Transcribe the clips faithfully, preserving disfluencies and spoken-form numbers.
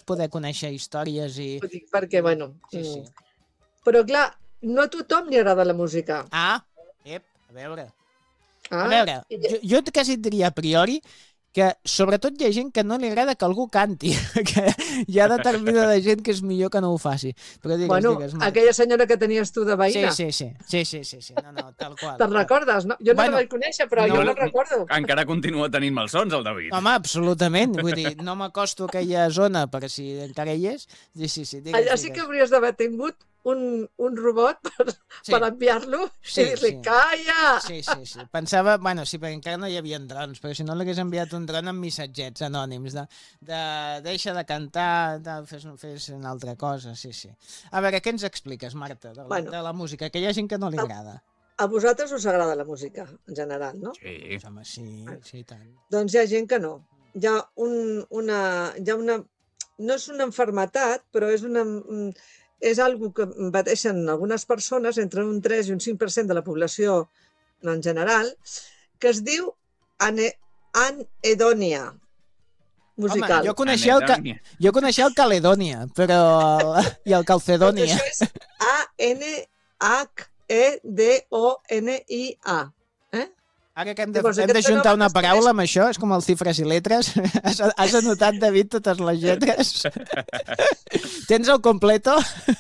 poder conèixer històries i... Ho dic perquè, bueno... Sí, sí. Però, clar, no a tothom li agrada la música. Ah, ep, a veure... Ah, A veure, jo, jo quasi et diria a priori que sobretot hi ha gent que no li agrada que algú canti, que hi ha determinada gent que és millor que no ho faci. Però digues, bueno, digues, Marta. aquella senyora que tenies tu de veïna. Sí, sí, sí, sí, sí, sí, sí. No, no, tal qual. Te'n recordes, no? Jo no Bueno, la vaig conèixer, però no, jo no, me'n recordo. Encara continua tenint malsons, el David. Home, absolutament. Vull dir, no m'acosto a aquella zona, però si encara hi és... Sí, sí, sí, digues, Allà sí que hauries d'haver tingut un, un robot per, Sí. per enviar-lo Sí, i dir-li, sí. calla! Sí, sí, sí. Pensava, bueno, sí, perquè encara no hi havia drons, però si no l'hagués enviat un dron amb missatgets anònims de, de deixa de cantar, de, fes, fes una altra cosa, sí, sí. A veure, què ens expliques, Marta, de la, Bueno. de la música? Que hi ha gent que no li agrada. A vosaltres us agrada la música, en general, no? Sí. Home, sí, sí, i tant. Doncs hi ha gent que no. Hi ha, un, una, hi ha una... No és una enfermetat, però és una... És algo que pateixen algunes persones, entre un tres i un cinc per cent de la població en general, que es diu ane, anhedonia musical. Home, jo coneixia, el, ca... jo coneixia el Caledònia, però... i el Calcedònia. Això és A N H E D O N I A. Eh? Ara que hem de, Llavors, hem aquest d'ajuntar fenomen una es paraula coneix- amb això, és com el xifres i letres. Has, has anotat, David, totes les lletres? Tens el completo?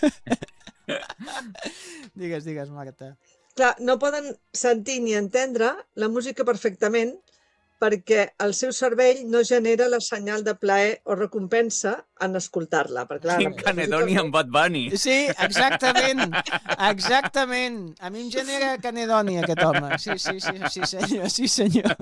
Digues, digues, Marta. Clar, no poden sentir ni entendre la música perfectament perquè el seu cervell no genera la senyal de plaer o recompensa en escoltar-la. Perquè, clar, Quin Canedònia amb Bad Bunny. Sí, exactament, exactament. A mi em genera canedònia aquest home. Sí, sí, sí, sí, senyor, sí, senyor.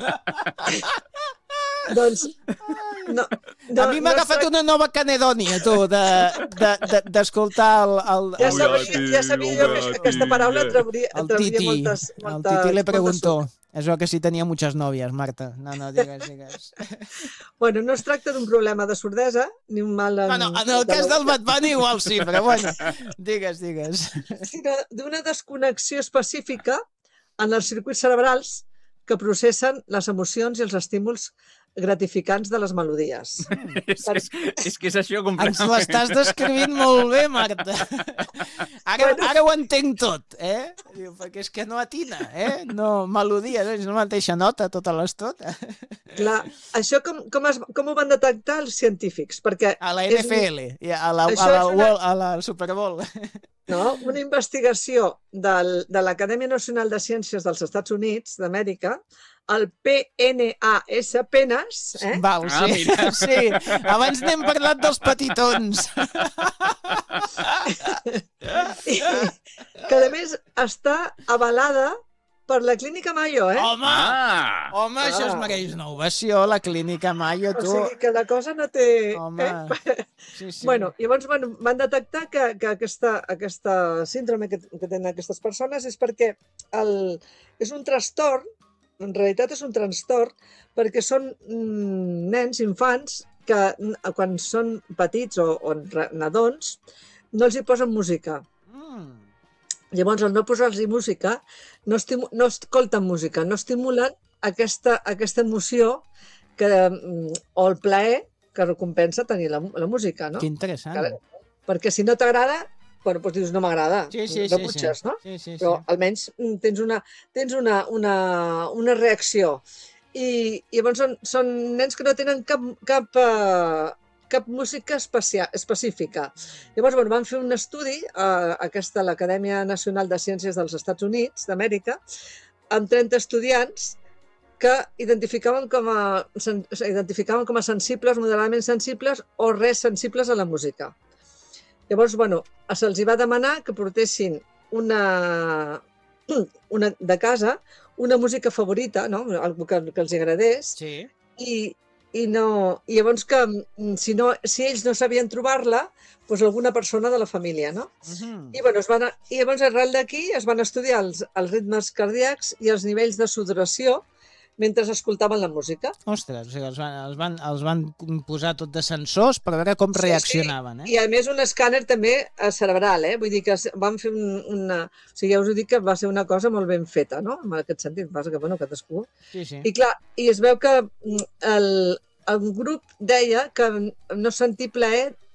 Doncs, no, no, A mi m'ha no es agafat tracta- una nova canedònia, tu, d'escoltar de, de, el, el, Ja el, sabia, ja sabia jo que aquesta paraula trauria, el trauria Titi. moltes, El moltes, Titi le moltes preguntó. Eso que si tenia muchas novias, Marta. No, no, digues, digues. Bueno, no es tracta d'un problema de sordesa, ni un mal... En, Bueno, en el de cas la- del Bad Bunny igual sí, però bueno, digues, digues. sinó d'una desconnexió específica en els circuits cerebrals que processen les emocions i els estímuls gratificants de les melodies. és, és, és que és això Ens completament. l'estàs descrivint molt bé, Marta. Ara, ara ho entenc tot, eh? Diu, perquè és que no atina, eh? No, melodia, no? És la mateixa nota tota l'estona. Clar, això com, com, es, com ho van detectar els científics? Perquè A la és N F L, i a la, Això a la, és una- World- a la Super Bowl. no, una investigació del, de l'Acadèmia Nacional de Ciències dels Estats Units d'Amèrica, el P N A S, penes, eh? Val, Ah, sí, mira. sí. Abans n'hem parlat dels petitons. que a més està avalada per la Clínica Mayo, eh? Home, Ah! home, això es Ah. mereix una ovació, la Clínica Mayo, O tu. sigui que la cosa no té... Home, Eh? sí, sí. Bueno, llavors bueno, van detectar que, que aquesta, aquesta síndrome que, que tenen aquestes persones és perquè el, és un trastorn, en realitat és un trastorn, perquè són mm, nens, infants, que mm, quan són petits o, o re- nadons, no els hi posen música. Mm. Llavors, al no posar-los música, no, estimu- no escolten música, no estimulen aquesta, aquesta emoció que, mm, o el plaer que recompensa tenir la, la música, no? Que interessant. Que- perquè si no t'agrada, bueno, doncs dius no m'agrada, Sí, sí, sí. rebutges, sí. no? Sí, sí, sí. Però almenys mm, tens una, tens una, una, una reacció. I, i llavors són, són nens que no tenen cap, cap, uh, cap música especia, específica. Llavors bueno, van fer un estudi a, aquesta, a l'Acadèmia Nacional de Ciències dels Estats Units d'Amèrica amb trenta estudiants que identificaven com a, sen- identificaven com a sensibles, moderadament sensibles o res sensibles a la música. Llavors, bueno, se'ls hi va demanar que portessin una, una de casa una música favorita, no? Algo que, que els agradés, Sí. i, i, no, i llavors que mm, si, no, si ells no sabien trobar-la, doncs alguna persona de la família, no? Mhm. I, bueno, es van, a- i llavors arrel d'aquí es van estudiar els, els ritmes cardíacs i els nivells de sudoració mentre escoltaven la música. Ostres, o sigui, els van, els, van, els van posar tot de sensors per veure com Sí, sí. reaccionaven, eh? I a més un escàner també eh, cerebral, eh? Vull dir que es- van fer un, una... O sigui, ja us ho dic que va ser una cosa molt ben feta, no? En aquest sentit, passa que, bueno, cadascú... Sí, sí. I clar, i es veu que mm, el, el grup deia que no sentir plaer